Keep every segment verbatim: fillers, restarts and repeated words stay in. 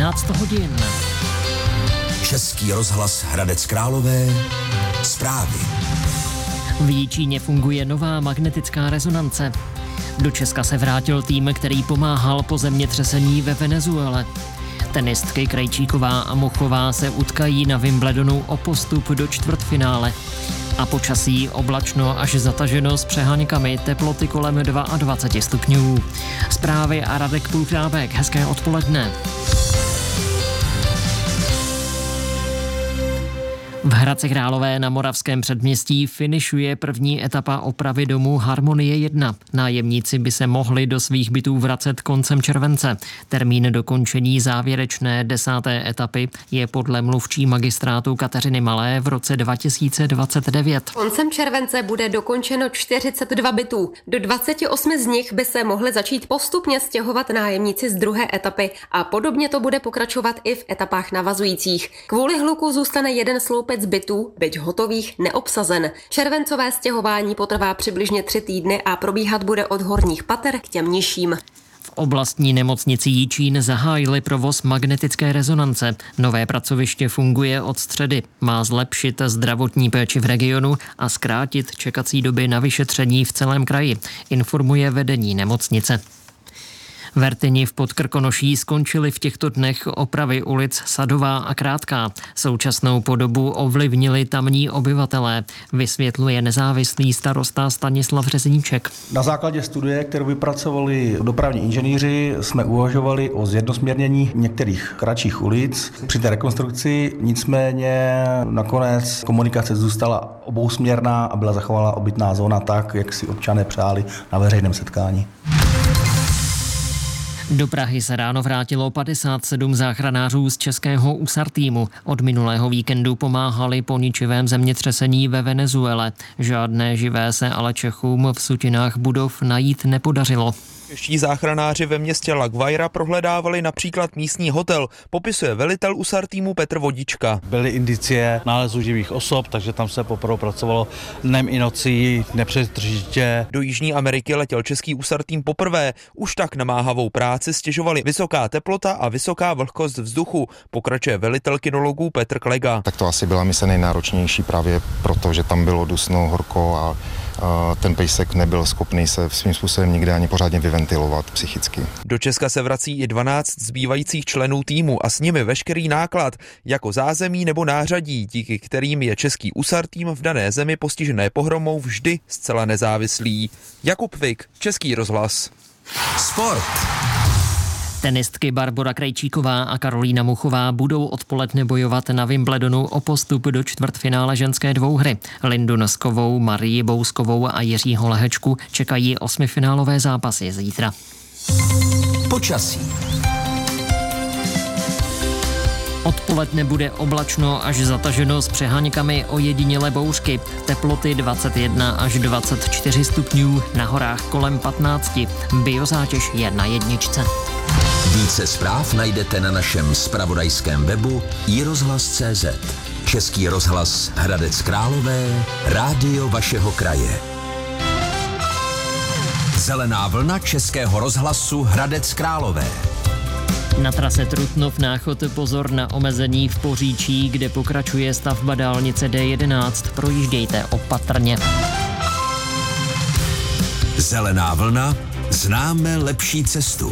jedenáct hodin. Český rozhlas Hradec Králové. Zprávy. V Jičíně funguje nová magnetická rezonance. Do Česka se vrátil tým, který pomáhal po zemětřesení ve Venezuele. Tenistky Krejčíková a Muchová se utkají na Wimbledonu o postup do čtvrtfinále. A počasí oblačno až zataženo s přeháňkami, teploty kolem dvacet dva stupňů. Zprávy a Radek Půlkrábek. Hezké odpoledne. V Hradci Králové na Moravském předměstí finišuje první etapa opravy domu Harmonie jedna. Nájemníci by se mohli do svých bytů vracet koncem července. Termín dokončení závěrečné desáté etapy je podle mluvčí magistrátu Kateřiny Malé v roce dva tisíce dvacet devět. Koncem července bude dokončeno čtyřicet dva bytů. Do dvaceti osmi z nich by se mohli začít postupně stěhovat nájemníci z druhé etapy a podobně to bude pokračovat i v etapách navazujících. Kvůli hluku zůstane jeden sloupec z bytů, byť hotových, neobsazen. Červencové stěhování potrvá přibližně tři týdny a probíhat bude od horních pater k těm nižším. V oblastní nemocnici Jičín zahájili provoz magnetické rezonance. Nové pracoviště funguje od středy. Má zlepšit zdravotní péči v regionu a zkrátit čekací doby na vyšetření v celém kraji, informuje vedení nemocnice. Vertyni v Podkrkonoší skončili v těchto dnech opravy ulic Sadová a Krátká. Současnou podobu ovlivnili tamní obyvatelé, vysvětluje nezávislý starosta Stanislav Řezníček. Na základě studie, kterou vypracovali dopravní inženýři, jsme uvažovali o zjednosměrnění některých kratších ulic při té rekonstrukci, nicméně nakonec komunikace zůstala obousměrná a byla zachována obytná zóna tak, jak si občané přáli na veřejném setkání. Do Prahy se ráno vrátilo padesát sedm záchranářů z českého U S A R týmu. Od minulého víkendu pomáhali po ničivém zemětřesení ve Venezuele. Žádné živé se ale Čechům v sutinách budov najít nepodařilo. Čeští záchranáři ve městě La Guaira prohledávali například místní hotel, popisuje velitel U S A R týmu Petr Vodička. Byly indicie nálezu živých osob, takže tam se poprvé pracovalo dnem i nocí nepřetržitě. Do Jižní Ameriky letěl český U S A R tým poprvé. Už tak namáhavou práci stěžovali vysoká teplota a vysoká vlhkost vzduchu, pokračuje velitel kinologů Petr Klega. Tak to asi byla mise nejnáročnější právě proto, že tam bylo dusno, horko a ten pejsek nebyl schopný se svým způsobem nikde ani pořádně vyventilovat psychicky. Do Česka se vrací i dvanáct zbývajících členů týmu a s nimi veškerý náklad, jako zázemí nebo nářadí, díky kterým je český U S A R tým v dané zemi postižené pohromou vždy zcela nezávislý. Jakub Vik, Český rozhlas. Sport. Tenistky Barbora Krejčíková a Karolína Muchová budou odpoledne bojovat na Wimbledonu o postup do čtvrtfinále ženské dvouhry. Lindu Noskovou, Marii Bouskovou a Jiřího Lehečku čekají osmifinálové zápasy zítra. Počasí. Odpoledne bude oblačno až zataženo s přeháňkami, ojedinělé bouřky. Teploty dvacet jedna až dvacet čtyři stupňů, na horách kolem patnáct. Biozátěž je na jedničce. Více zpráv najdete na našem zpravodajském webu i rozhlas tečka cé zet. Český rozhlas Hradec Králové, rádio vašeho kraje. Zelená vlna Českého rozhlasu Hradec Králové. Na trase Trutnov-Náchod pozor na omezení v Poříčí, kde pokračuje stavba dálnice D jedenáct. Projíždějte opatrně. Zelená vlna, známe lepší cestu.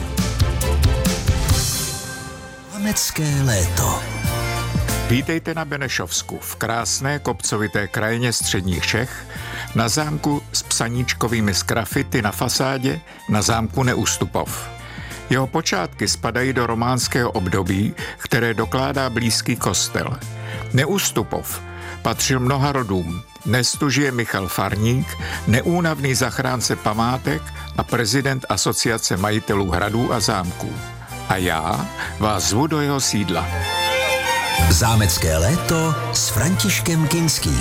Planecké léto. Vítejte na Benešovsku, v krásné kopcovité krajině středních Čech, na zámku s psaníčkovými sgrafity na fasádě, na zámku Neustupov. Jeho počátky spadají do románského období, které dokládá blízký kostel. Neustupov patřil mnoha rodům. Dnes tu žije Michal Farník, neúnavný zachránce památek a prezident Asociace majitelů hradů a zámků. A já vás zvu do jeho sídla. Zámecké léto s Františkem Kinským.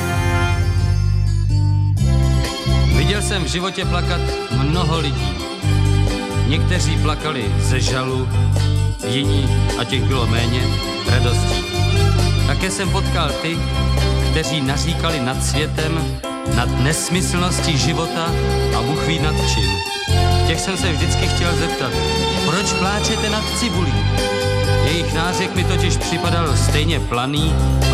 Viděl jsem v životě plakat mnoho lidí. Někteří plakali ze žalu, jiní, a těch bylo méně, radostí. Také jsem potkal ty, kteří naříkali nad světem, nad nesmyslností života a Bůh ví nad čím. Těch jsem se vždycky chtěl zeptat, proč pláčete nad cibulí? Je jich totiž připadal stejně planý